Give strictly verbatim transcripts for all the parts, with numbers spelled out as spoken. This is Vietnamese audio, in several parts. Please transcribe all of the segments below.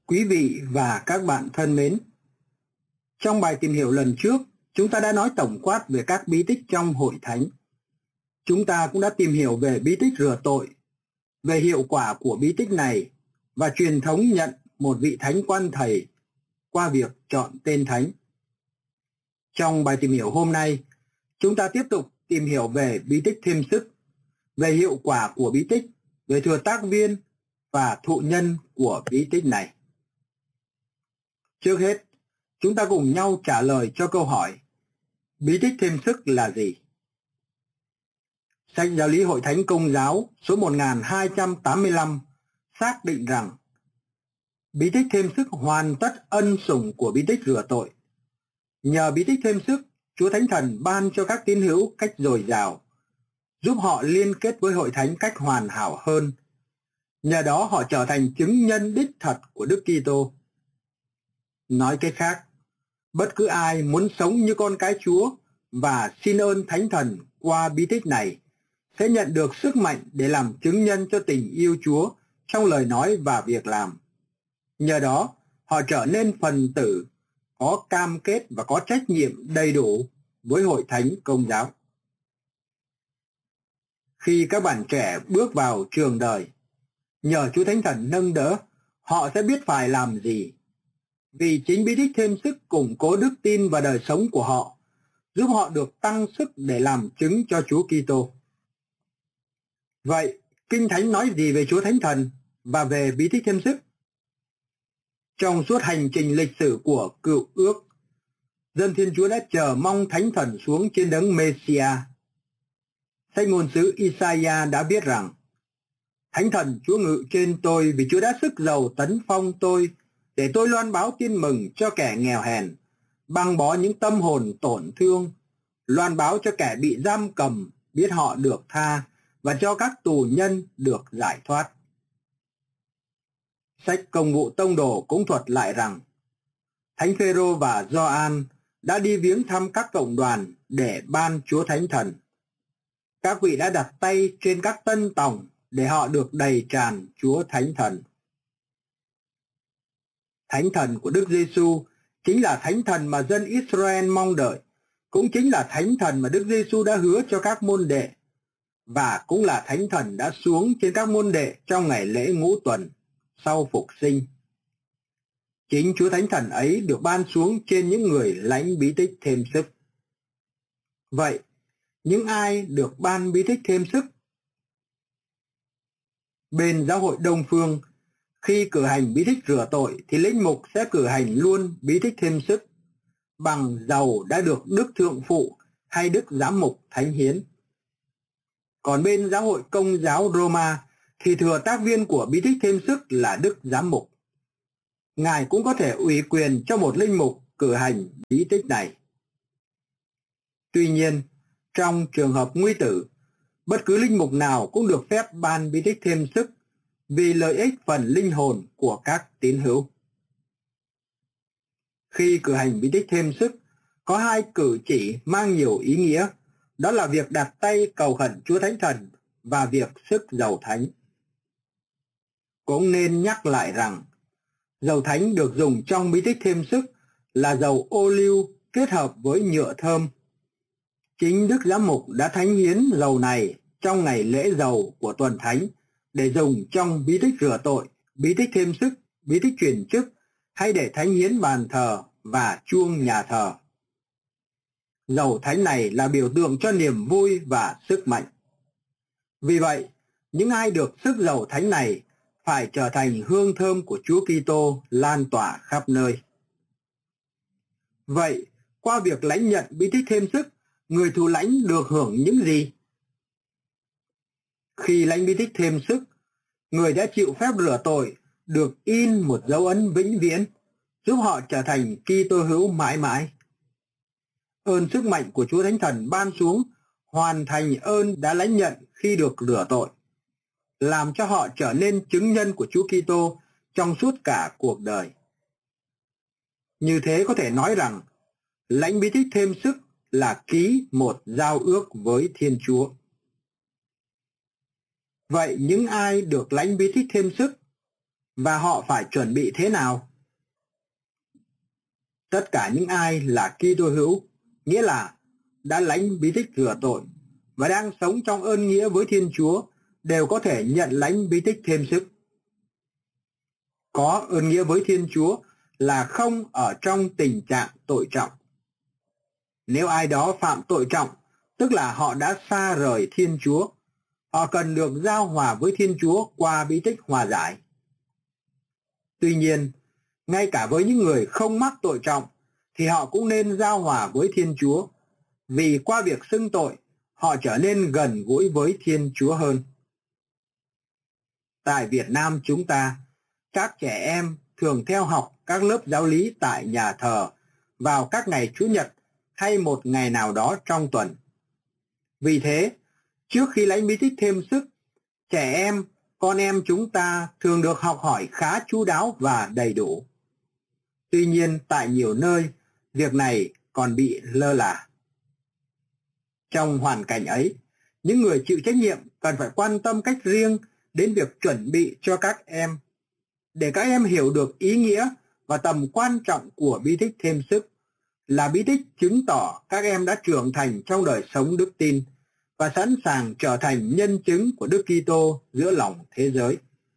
Quý vị và các bạn thân mến, trong bài tìm hiểu lần trước, chúng ta đã nói tổng quát về các bí tích trong Hội Thánh. Chúng ta cũng đã tìm hiểu về bí tích rửa tội, về hiệu quả của bí tích này và truyền thống nhận một vị thánh quan thầy qua việc chọn tên thánh. Trong bài tìm hiểu hôm nay, chúng ta tiếp tục tìm hiểu về bí tích thêm sức, về hiệu quả của bí tích, về thừa tác viên và thụ nhân của bí tích này. Trước hết, chúng ta cùng nhau trả lời cho câu hỏi: bí tích thêm sức là gì? Sách Giáo lý Hội Thánh Công giáo số một nghìn hai trăm tám mươi lăm xác định rằng bí tích thêm sức hoàn tất ân sủng của bí tích rửa tội. Nhờ bí tích thêm sức, Chúa Thánh Thần ban cho các tín hữu cách dồi dào, giúp họ liên kết với Hội Thánh cách hoàn hảo hơn. Nhờ đó họ trở thành chứng nhân đích thật của Đức Kitô. Nói cách khác, bất cứ ai muốn sống như con cái Chúa và xin ơn Thánh Thần qua bí tích này sẽ nhận được sức mạnh để làm chứng nhân cho tình yêu Chúa trong lời nói và việc làm. Nhờ đó, họ trở nên phần tử, có cam kết và có trách nhiệm đầy đủ với Hội Thánh Công giáo. Khi các bạn trẻ bước vào trường đời, nhờ Chúa Thánh Thần nâng đỡ, họ sẽ biết phải làm gì. Vì chính bí tích thêm sức củng cố đức tin và đời sống của họ, giúp họ được tăng sức để làm chứng cho Chúa Kitô. Vậy, Kinh Thánh nói gì về Chúa Thánh Thần và về bí tích thêm sức? Trong suốt hành trình lịch sử của Cựu Ước, dân Thiên Chúa đã chờ mong Thánh Thần xuống trên đấng Mêsia. Sách ngôn sứ Isaiah đã viết rằng: Thánh Thần Chúa ngự trên tôi vì Chúa đã sức giàu tấn phong tôi, để tôi loan báo tin mừng cho kẻ nghèo hèn, băng bó những tâm hồn tổn thương, loan báo cho kẻ bị giam cầm biết họ được tha, và cho các tù nhân được giải thoát. Sách Công vụ Tông đồ cũng thuật lại rằng Thánh Phêrô và Gioan đã đi viếng thăm các cộng đoàn để ban Chúa Thánh Thần. Các vị đã đặt tay trên các tân tòng để họ được đầy tràn Chúa Thánh Thần. Thánh Thần của Đức Giêsu chính là Thánh Thần mà dân Israel mong đợi, cũng chính là Thánh Thần mà Đức Giêsu đã hứa cho các môn đệ, và cũng là Thánh Thần đã xuống trên các môn đệ trong ngày lễ ngũ tuần sau phục sinh. Chính Chúa Thánh Thần ấy được ban xuống trên những người lãnh bí tích thêm sức. Vậy, những ai được ban bí tích thêm sức? Bên Giáo hội Đông Phương, khi cử hành bí tích rửa tội thì linh mục sẽ cử hành luôn bí tích thêm sức bằng dầu đã được Đức Thượng Phụ hay Đức Giám mục thánh hiến. Còn bên Giáo hội Công giáo Roma thì thừa tác viên của bí tích thêm sức là Đức Giám mục. Ngài cũng có thể ủy quyền cho một linh mục cử hành bí tích này. Tuy nhiên, trong trường hợp nguy tử, bất cứ linh mục nào cũng được phép ban bí tích thêm sức vì lợi ích phần linh hồn của các tín hữu. Khi cử hành bí tích thêm sức, có hai cử chỉ mang nhiều ý nghĩa, đó là việc đặt tay cầu khẩn Chúa Thánh Thần và việc sức dầu thánh. Cũng nên nhắc lại rằng, dầu thánh được dùng trong bí tích thêm sức là dầu ô liu kết hợp với nhựa thơm. Chính Đức Giám mục đã thánh hiến dầu này trong ngày lễ dầu của tuần thánh để dùng trong bí tích rửa tội, bí tích thêm sức, bí tích chuyển chức, hay để thánh hiến bàn thờ và chuông nhà thờ. Dầu thánh này là biểu tượng cho niềm vui và sức mạnh. Vì vậy, những ai được sức dầu thánh này phải trở thành hương thơm của Chúa Kitô lan tỏa khắp nơi. Vậy, qua việc lãnh nhận bí tích thêm sức, người thụ lãnh được hưởng những gì? Khi lãnh bí tích thêm sức, người đã chịu phép rửa tội được in một dấu ấn vĩnh viễn, giúp họ trở thành Kitô hữu mãi mãi. Ơn sức mạnh của Chúa Thánh Thần ban xuống hoàn thành ơn đã lãnh nhận khi được rửa tội, làm cho họ trở nên chứng nhân của Chúa Kitô trong suốt cả cuộc đời. Như thế có thể nói rằng, lãnh bí tích thêm sức là ký một giao ước với Thiên Chúa. Vậy những ai được lãnh bí tích thêm sức? và họ phải chuẩn bị thế nào? Tất cả những ai là Kitô hữu, nghĩa là đã lãnh bí tích rửa tội và đang sống trong ơn nghĩa với Thiên Chúa, đều có thể nhận lãnh bí tích thêm sức. Có ơn nghĩa với Thiên Chúa là không ở trong tình trạng tội trọng. Nếu ai đó phạm tội trọng, tức là họ đã xa rời Thiên Chúa, họ cần được giao hòa với Thiên Chúa qua bí tích hòa giải. Tuy nhiên, ngay cả với những người không mắc tội trọng, thì họ cũng nên giao hòa với Thiên Chúa, vì qua việc xưng tội, họ trở nên gần gũi với Thiên Chúa hơn. Tại Việt Nam chúng ta, các trẻ em thường theo học các lớp giáo lý tại nhà thờ vào các ngày Chủ nhật hay một ngày nào đó trong tuần. Vì thế, trước khi lãnh bí tích thêm sức, trẻ em, con em chúng ta thường được học hỏi khá chu đáo và đầy đủ. Tuy nhiên, tại nhiều nơi, việc này còn bị lơ là. Trong hoàn cảnh ấy, những người chịu trách nhiệm cần phải quan tâm cách riêng đến việc chuẩn bị cho các em, để các em hiểu được ý nghĩa và tầm quan trọng của bí tích thêm sức, là bí tích chứng tỏ các em đã trưởng thành trong đời sống đức tin và sẵn sàng trở thành nhân chứng của Đức Kitô giữa lòng thế giới.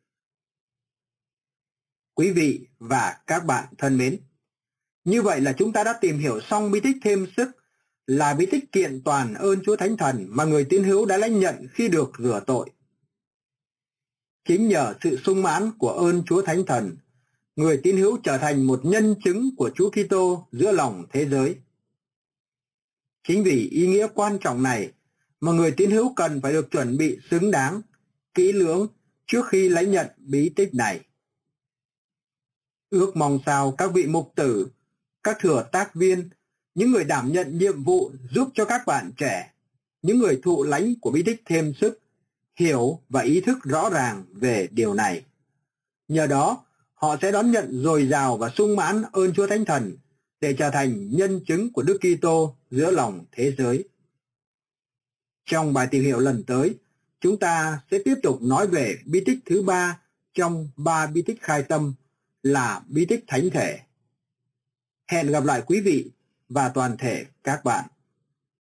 Quý vị và các bạn thân mến, như vậy là chúng ta đã tìm hiểu xong bí tích thêm sức, là bí tích kiện toàn ơn Chúa Thánh Thần mà người tín hữu đã lãnh nhận khi được rửa tội. Chính nhờ sự sung mãn của ơn Chúa Thánh Thần, người tín hữu trở thành một nhân chứng của Chúa Kitô giữa lòng thế giới. Chính vì ý nghĩa quan trọng này mà người tín hữu cần phải được chuẩn bị xứng đáng, kỹ lưỡng trước khi lãnh nhận bí tích này. Ước mong sao các vị mục tử, các thừa tác viên, những người đảm nhận nhiệm vụ giúp cho các bạn trẻ, những người thụ lãnh của bí tích thêm sức, hiểu và ý thức rõ ràng về điều này. Nhờ đó, họ sẽ đón nhận dồi dào và sung mãn ơn Chúa Thánh Thần để trở thành nhân chứng của Đức Kitô giữa lòng thế giới. Trong bài tìm hiểu lần tới, chúng ta sẽ tiếp tục nói về bí tích thứ ba trong ba bí tích khai tâm, là bí tích thánh thể. Hẹn gặp lại quý vị và toàn thể các bạn.